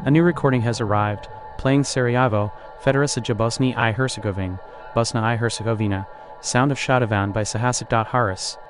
A new recording has arrived, playing Sarajevo, Federacija Bosni I Herzegovine, Bosna I Herzegovina, Sound of Shadavan by Sahasik. Haris.